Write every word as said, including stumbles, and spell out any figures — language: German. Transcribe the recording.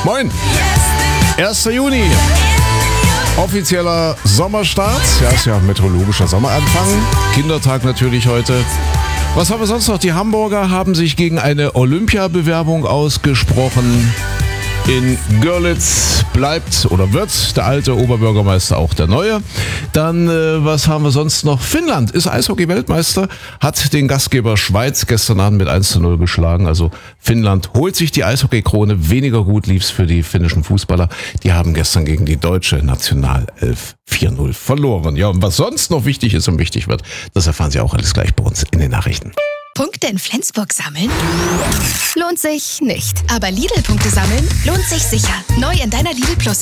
Moin! erster Juni. Offizieller Sommerstart. Ja, ist ja meteorologischer Sommeranfang. Kindertag natürlich heute. Was haben wir sonst noch? Die Hamburger haben sich gegen eine Olympiabewerbung ausgesprochen. In Görlitz bleibt oder wird der alte Oberbürgermeister auch der neue. Dann, äh, was haben wir sonst noch? Finnland ist Eishockey-Weltmeister, hat den Gastgeber Schweiz gestern Abend mit eins zu null geschlagen. Also Finnland holt sich die Eishockey-Krone. Weniger gut lief's für die finnischen Fußballer. Die haben gestern gegen die deutsche Nationalelf vier null verloren. Ja, und was sonst noch wichtig ist und wichtig wird, das erfahren Sie auch alles gleich bei uns in den Nachrichten. Punkte in Flensburg sammeln? Lohnt sich nicht. Aber Lidl-Punkte sammeln lohnt sich sicher. Neu in deiner Lidl Plus